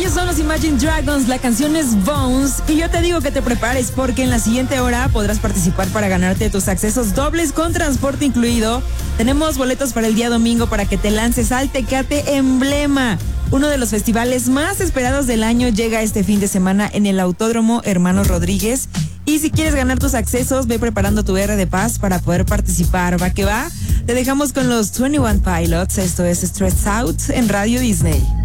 Ellos son los Imagine Dragons, la canción es Bones y yo te digo que te prepares porque en la siguiente hora podrás participar para ganarte tus accesos dobles con transporte incluido. Tenemos boletos para el día domingo para que te lances al Tecate Emblema. Uno de los festivales más esperados del año llega este fin de semana en el Autódromo Hermanos Rodríguez. Y si quieres ganar tus accesos, ve preparando tu R de paz para poder participar. ¿Va que va? Te dejamos con los 21 Pilots. Esto es Stressed Out en Radio Disney.